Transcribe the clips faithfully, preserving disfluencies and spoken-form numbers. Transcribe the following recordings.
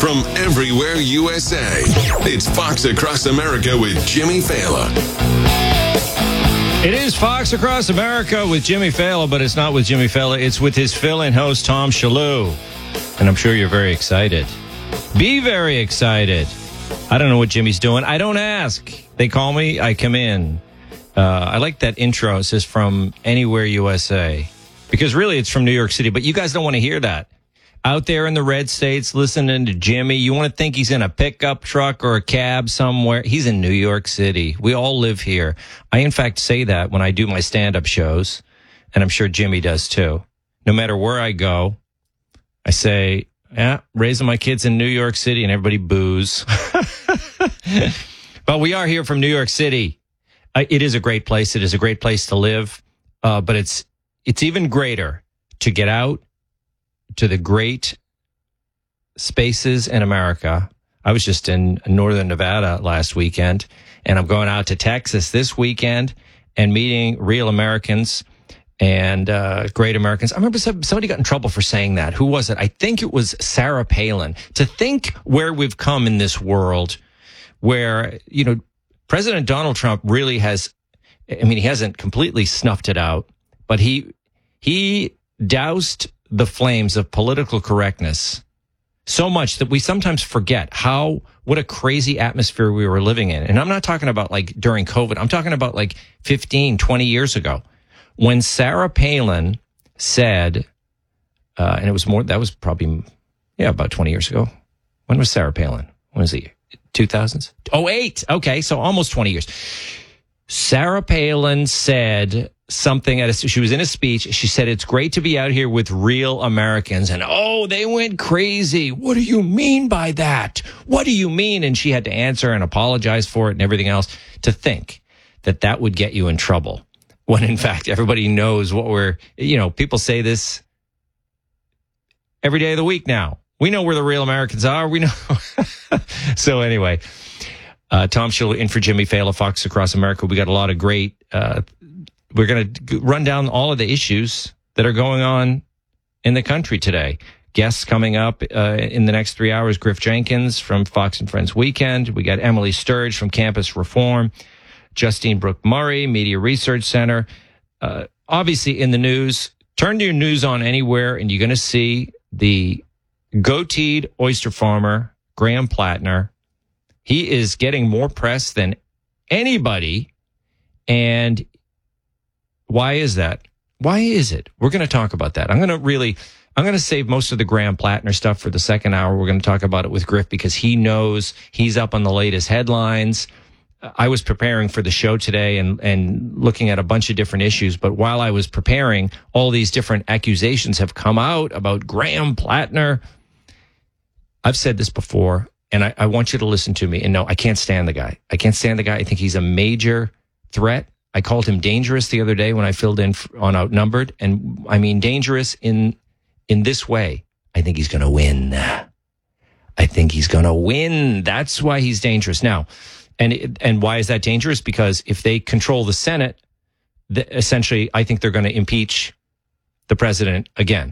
from everywhere U S A. It's Fox Across America with Jimmy Fallon. It is Fox Across America with Jimmy Fallon, but it's not with Jimmy Fallon. It's with his fill-in host, Tom Shalhoub. And I'm sure you're very excited. Be very excited. I don't know what Jimmy's doing. I don't ask. They call me. I come in. Uh, I like that intro. It says from anywhere U S A. Because really it's from New York City. But you guys don't want to hear that. Out there in the red states listening to Jimmy, you want to think he's in a pickup truck or a cab somewhere. He's in New York City. We all live here. I, in fact, say that when I do my stand-up shows, and I'm sure Jimmy does too. No matter where I go, I say, yeah, raising my kids in New York City, and everybody boos. But we are here from New York City. Uh, it is a great place. It is a great place to live. Uh, but it's it's even greater to get out to the great spaces in America. I was just in Northern Nevada last weekend, and I'm going out to Texas this weekend and meeting real Americans and uh, great Americans. I remember somebody got in trouble for saying that. Who was it? I think it was Sarah Palin. To think where we've come in this world where, you know, President Donald Trump really has, I mean, he hasn't completely snuffed it out, but he he doused the flames of political correctness so much that we sometimes forget how, what a crazy atmosphere we were living in. And I'm not talking about like during COVID. I'm talking about like fifteen, twenty years ago when Sarah Palin said, uh, and it was more, that was probably, yeah, about twenty years ago. When was Sarah Palin? When was he? two thousands? Oh, eight. Okay. So almost twenty years. Sarah Palin said something at a, she was in a speech. She said, it's great to be out here with real Americans. And oh, they went crazy. What do you mean by that? What do you mean? And she had to answer and apologize for it and everything else. To think that that would get you in trouble when in fact everybody knows what we're, you know, people say this every day of the week now. We know where the real Americans are. We know. So anyway, uh, Tom Shalhoub in for Jimmy Fallon, Fox Across America. We got a lot of great, uh, we're going to run down all of the issues that are going on in the country today. Guests coming up uh, in the next three hours, Griff Jenkins from Fox and Friends Weekend. We got Emily Sturge from Campus Reform, Justine Brooke Murray, Media Research Center. Uh, obviously in the news, turn your news on anywhere and you're going to see the goateed oyster farmer, Graham Plattner. He is getting more press than anybody. And why is that? Why is it? We're going to talk about that. I'm going to really, I'm going to save most of the Graham Plattner stuff for the second hour. We're going to talk about it with Griff because he knows, he's up on the latest headlines. I was preparing for the show today and, and looking at a bunch of different issues. But while I was preparing, all these different accusations have come out about Graham Plattner. I've said this before, and I, I want you to listen to me. And no, I can't stand the guy. I can't stand the guy. I think he's a major threat. I called him dangerous the other day when I filled in on Outnumbered. And I mean dangerous in in this way. I think he's going to win. I think he's going to win. That's why he's dangerous. Now, and and why is that dangerous? Because if they control the Senate, the, essentially, I think they're going to impeach the president again.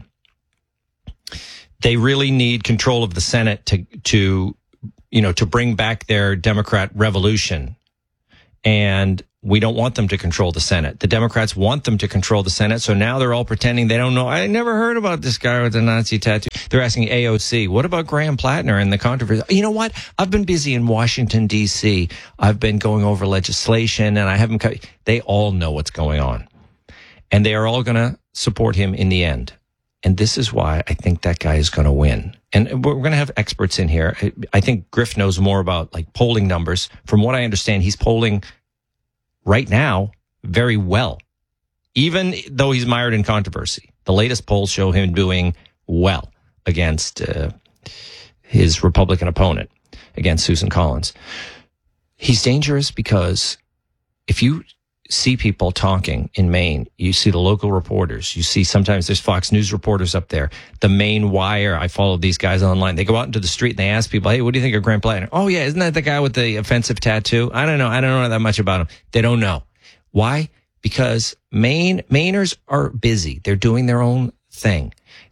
They really need control of the Senate to, to, you know, to bring back their Democrat revolution. And we don't want them to control the Senate. The Democrats want them to control the Senate. So now they're all pretending they don't know. I never heard about this guy with the Nazi tattoo. They're asking A O C, what about Graham Plattner and the controversy? You know what? I've been busy in Washington, D C. I've been going over legislation and I haven't, they all know what's going on. And they are all going to support him in the end. And this is why I think that guy is going to win. And we're going to have experts in here. I think Griff knows more about like polling numbers. From what I understand, he's polling right now very well, even though he's mired in controversy. The latest polls show him doing well against uh, his Republican opponent, against Susan Collins. He's dangerous because if you see people talking in Maine, you see the local reporters, you see sometimes there's Fox News reporters up there, the Maine Wire. I follow these guys online. They go out into the street and they ask people, hey, what do you think of Graham Plattner? Oh yeah, isn't that the guy with the offensive tattoo? I don't know. I don't know that much about him. They don't know. Why? Because Maine, Mainers are busy. They're doing their own thing.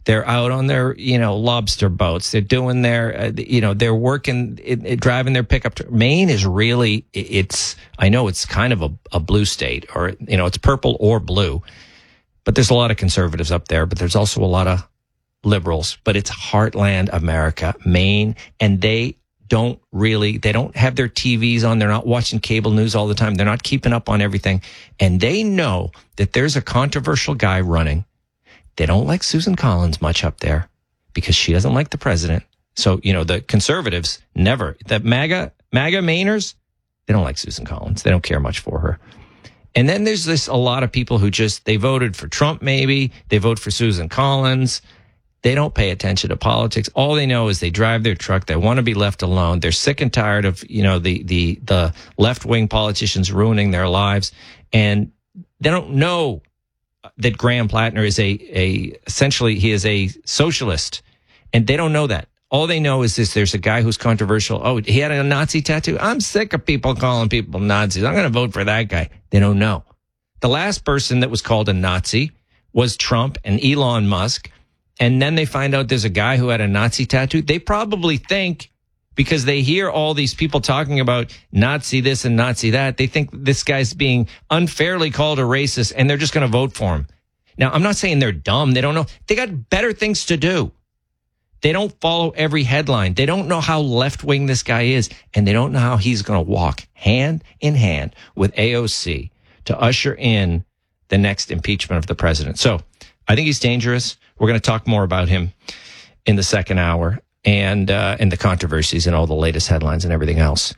They're out on their, you know, lobster boats. They're doing their, uh, you know, they're working, it, it, driving their pickup. Tr- Maine is really, it's, I know it's kind of a, a blue state, or, you know, it's purple or blue, but there's a lot of conservatives up there, but there's also a lot of liberals, but it's heartland America, Maine, and they don't really, they don't have their T Vs on. They're not watching cable news all the time. They're not keeping up on everything. And they know that there's a controversial guy running. They don't like Susan Collins much up there because she doesn't like the president. So, you know, the conservatives never, the MAGA, MAGA Mainers, they don't like Susan Collins. They don't care much for her. And then there's this, a lot of people who just, they voted for Trump maybe, they vote for Susan Collins. They don't pay attention to politics. All they know is they drive their truck. They want to be left alone. They're sick and tired of, you know, the, the, the left-wing politicians ruining their lives. And they don't know that Graham Plattner is a, a, essentially he is a socialist, and they don't know that. All they know is this, there's a guy who's controversial. Oh, he had a Nazi tattoo. I'm sick of people calling people Nazis. I'm going to vote for that guy. They don't know. The last person that was called a Nazi was Trump and Elon Musk. And then they find out there's a guy who had a Nazi tattoo. They probably think, because they hear all these people talking about Nazi this and Nazi that, they think this guy's being unfairly called a racist, and they're just going to vote for him. Now, I'm not saying they're dumb. They don't know. They got better things to do. They don't follow every headline. They don't know how left-wing this guy is, and they don't know how he's going to walk hand in hand with A O C to usher in the next impeachment of the president. So I think he's dangerous. We're going to talk more about him in the second hour. And uh, and the controversies and all the latest headlines and everything else.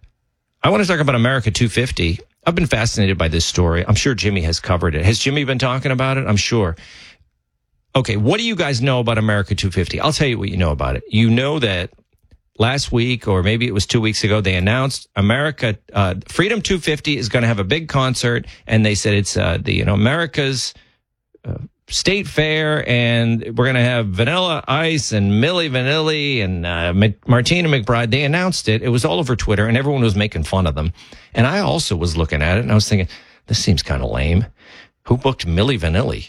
I want to talk about America two fifty. I've been fascinated by this story. I'm sure Jimmy has covered it. Has Jimmy been talking about it? I'm sure. Okay, what do you guys know about America two fifty? I'll tell you what you know about it. You know that last week, or maybe it was two weeks ago, they announced America, uh, Freedom two fifty is going to have a big concert, and they said it's uh, the, you know, America's uh, State Fair, and we're going to have Vanilla Ice and Milli Vanilli and uh, Martina McBride. They announced it. It was all over Twitter, and everyone was making fun of them. And I also was looking at it, and I was thinking, this seems kind of lame. Who booked Milli Vanilli?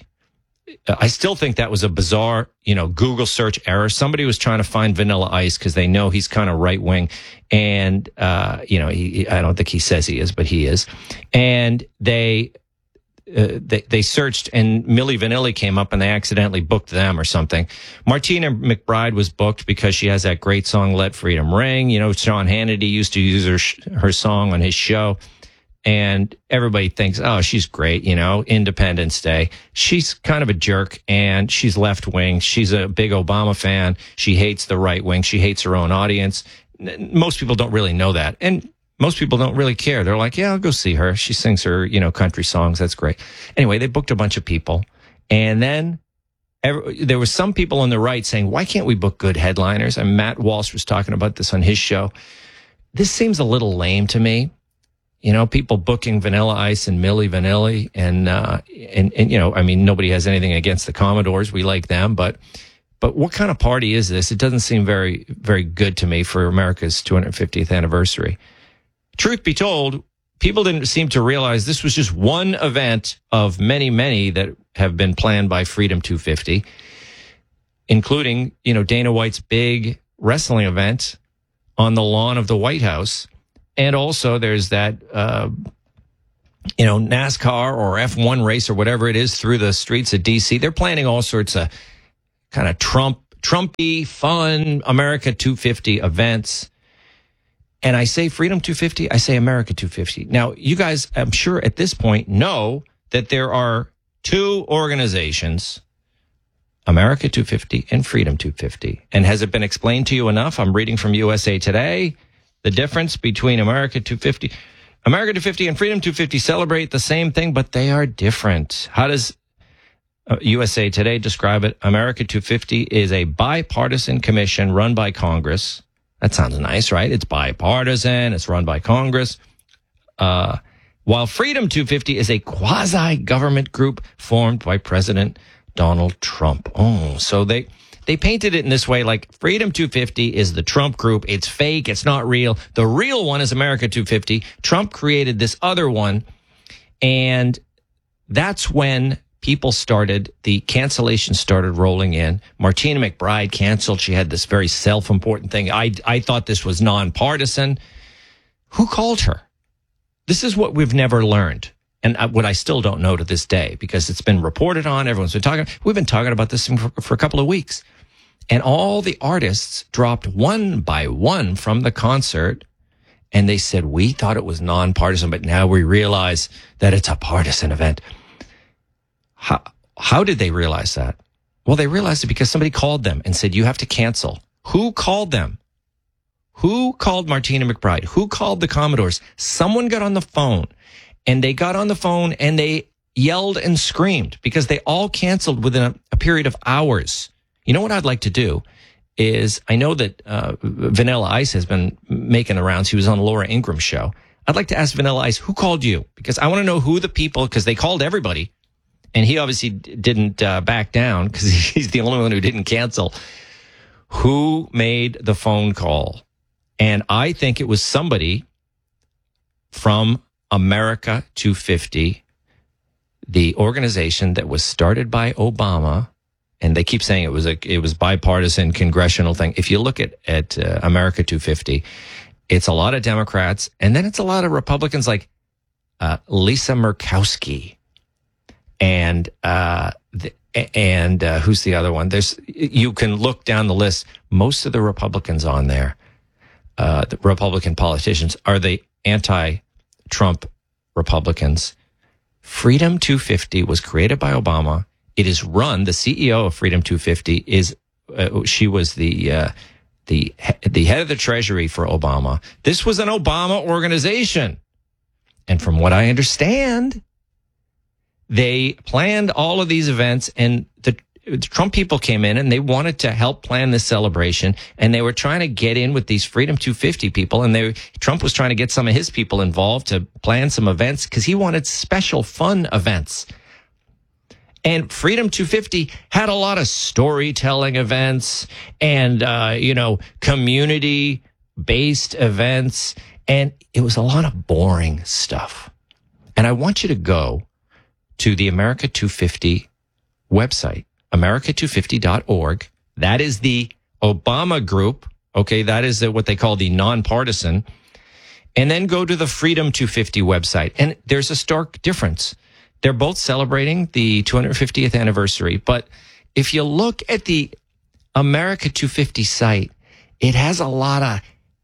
I still think that was a bizarre, you know, Google search error. Somebody was trying to find Vanilla Ice because they know he's kind of right wing, and uh, you know, he, I don't think he says he is, but he is. And they. Uh, they, they searched, and Milli Vanilli came up, and they accidentally booked them or something. Martina McBride was booked because she has that great song, Let Freedom Ring. You know, Sean Hannity used to use her, her song on his show, and everybody thinks, oh, she's great, you know, Independence Day. She's kind of a jerk, and she's left wing. She's a big Obama fan. She hates the right wing. She hates her own audience. Most people don't really know that. And most people don't really care. They're like, yeah, I'll go see her. She sings her, you know, country songs. That's great. Anyway, they booked a bunch of people. And then every, there were some people on the right saying, why can't we book good headliners? And Matt Walsh was talking about this on his show. This seems a little lame to me. You know, people booking Vanilla Ice and Milli Vanilli. And, uh, and, and, you know, I mean, nobody has anything against the Commodores. We like them. But, but what kind of party is this? It doesn't seem very, very good to me for America's two hundred fiftieth anniversary. Truth be told, people didn't seem to realize this was just one event of many, many that have been planned by Freedom two fifty, including, you know, Dana White's big wrestling event on the lawn of the White House. And also there's that, uh, you know, NASCAR or F one race or whatever it is through the streets of D C. They're planning all sorts of kind of Trump, Trumpy, fun America two fifty events. And I say Freedom two fifty, I say America two fifty. Now, you guys, I'm sure at this point, know that there are two organizations, America two fifty and Freedom two fifty. And has it been explained to you enough? I'm reading from U S A Today. The difference between America two fifty, America two fifty and Freedom two fifty celebrate the same thing, but they are different. How does U S A Today describe it? America two fifty is a bipartisan commission run by Congress. That sounds nice, right? It's bipartisan. It's run by Congress. Uh, while Freedom two fifty is a quasi-government group formed by President Donald Trump. Oh, so they they painted it in this way, like Freedom two fifty is the Trump group. It's fake. It's not real. The real one is America two fifty. Trump created this other one, and that's when people started, the cancellations started rolling in. Martina McBride canceled. She had this very self-important thing. I, I thought this was nonpartisan. Who called her? This is what we've never learned. And what I still don't know to this day, because it's been reported on. Everyone's been talking. We've been talking about this for, for a couple of weeks. And all the artists dropped one by one from the concert. And they said, we thought it was nonpartisan, but now we realize that it's a partisan event. How, how did they realize that? Well, they realized it because somebody called them and said, you have to cancel. Who called them? Who called Martina McBride? Who called the Commodores? Someone got on the phone. And they got on the phone and they yelled and screamed because they all canceled within a, a period of hours. You know what I'd like to do is, I know that uh, Vanilla Ice has been making the rounds. He was on Laura Ingram's show. I'd like to ask Vanilla Ice, who called you? Because I want to know who the people, because they called everybody. And he obviously didn't uh, back down because he's the only one who didn't cancel. Who made the phone call? And I think it was somebody from America two fifty, the organization that was started by Obama, and they keep saying it was a it was bipartisan congressional thing. If you look at at uh, America two fifty, it's a lot of Democrats, and then it's a lot of Republicans like uh, Lisa Murkowski, and uh, the, and uh, who's the other one? There's you can look down the list. Most of the Republicans on there, uh, the Republican politicians, are the anti-Trump Republicans. Freedom two fifty was created by Obama. It is run. The C E O of Freedom two fifty is uh, she was the uh, the the head of the Treasury for Obama. This was an Obama organization, and from what I understand, they planned all of these events, and the, the Trump people came in and they wanted to help plan this celebration, and they were trying to get in with these Freedom two fifty people, and they Trump was trying to get some of his people involved to plan some events because he wanted special fun events. And Freedom two fifty had a lot of storytelling events and, uh, you know, community-based events, and it was a lot of boring stuff. And I want you to go to the America two fifty website, America two fifty dot org. That is the Obama group. Okay, that is what they call the nonpartisan. And then go to the Freedom two fifty website. And there's a stark difference. They're both celebrating the two hundred fiftieth anniversary. But if you look at the America two fifty site, it has a lot of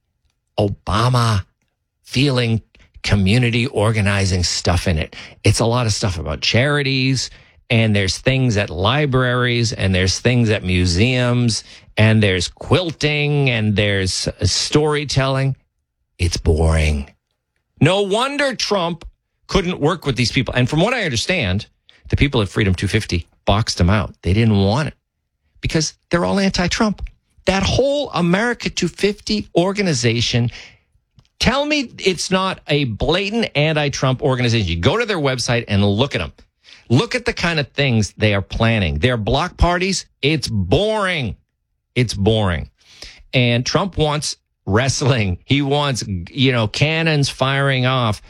Obama feeling community organizing stuff in it. It's a lot of stuff about charities, and there's things at libraries, and there's things at museums, and there's quilting, and there's storytelling. It's boring. No wonder Trump couldn't work with these people. And from what I understand, the people at Freedom two fifty boxed them out. They didn't want it because they're all anti-Trump. That whole America two fifty organization, tell me it's not a blatant anti-Trump organization. You go to their website and look at them. Look at the kind of things they are planning. Their block parties, it's boring. It's boring. And Trump wants wrestling. He wants, you know, cannons firing off.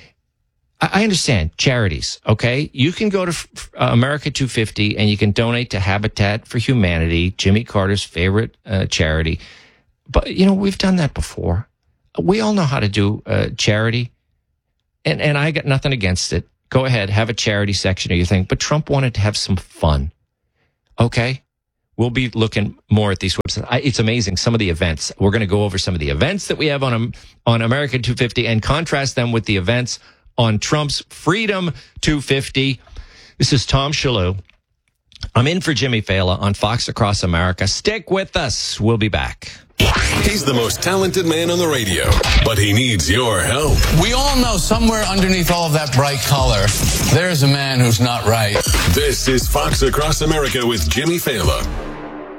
I understand charities, okay? You can go to uh, America two fifty and you can donate to Habitat for Humanity, Jimmy Carter's favorite uh, charity. But, you know, we've done that before. We all know how to do uh, charity, and, and I got nothing against it. Go ahead, have a charity section of your thing. But Trump wanted to have some fun, okay? We'll be looking more at these websites. I, it's amazing, some of the events. We're going to go over some of the events that we have on, um, on America two fifty and contrast them with the events on Trump's Freedom two fifty. This is Tom Shalhoub. I'm in for Jimmy Fallon on Fox Across America. Stick with us. We'll be back. He's the most talented man on the radio, but he needs your help. We all know somewhere underneath all of that bright color, there's a man who's not right. This is Fox Across America with Jimmy Fallon.